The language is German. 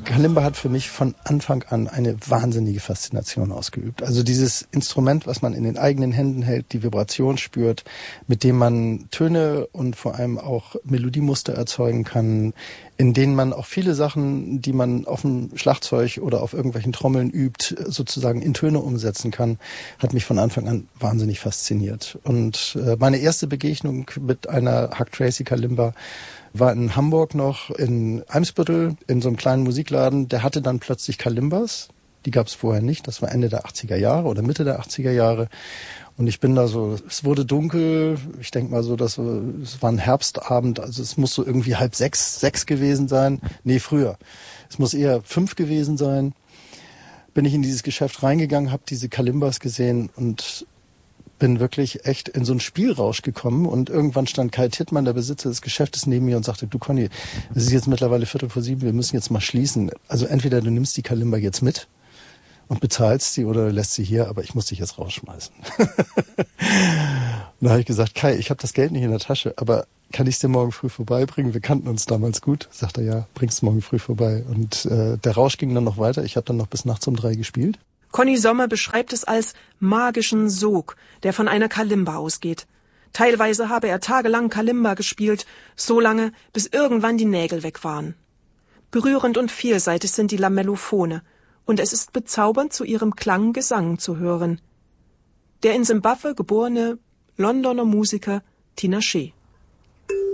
Kalimba hat für mich von Anfang an eine wahnsinnige Faszination ausgeübt. Also dieses Instrument, was man in den eigenen Händen hält, die Vibration spürt, mit dem man Töne und vor allem auch Melodiemuster erzeugen kann, in denen man auch viele Sachen, die man auf dem Schlagzeug oder auf irgendwelchen Trommeln übt, sozusagen in Töne umsetzen kann, hat mich von Anfang an wahnsinnig fasziniert. Und meine erste Begegnung mit einer Huck Tracy Kalimba war in Hamburg noch, in Eimsbüttel, in so einem kleinen Musikladen. Der hatte dann plötzlich Kalimbas. Die gab es vorher nicht. Das war Ende der 80er Jahre oder Mitte der 80er Jahre. Und ich bin da so, es wurde dunkel. Ich denke mal so, es war ein Herbstabend. Also es muss so irgendwie 5:30, 6 gewesen sein. Nee, früher. Es muss eher 5 gewesen sein. Bin ich in dieses Geschäft reingegangen, habe diese Kalimbas gesehen und bin wirklich echt in so einen Spielrausch gekommen und irgendwann stand Kai Tittmann, der Besitzer des Geschäftes, neben mir und sagte, du Conny, es ist jetzt mittlerweile 6:45, wir müssen jetzt mal schließen. Also entweder du nimmst die Kalimba jetzt mit und bezahlst sie oder lässt sie hier, aber ich muss dich jetzt rausschmeißen. Und da habe ich gesagt, Kai, ich habe das Geld nicht in der Tasche, aber kann ich es dir morgen früh vorbeibringen? Wir kannten uns damals gut. Sagt er, ja, bring's morgen früh vorbei. Und der Rausch ging dann noch weiter. Ich habe dann noch bis nachts um 3 gespielt. Conny Sommer beschreibt es als magischen Sog, der von einer Kalimba ausgeht. Teilweise habe er tagelang Kalimba gespielt, so lange, bis irgendwann die Nägel weg waren. Berührend und vielseitig sind die Lamellophone, und es ist bezaubernd, zu ihrem Klang Gesang zu hören. Der in Simbabwe geborene Londoner Musiker Tinashe.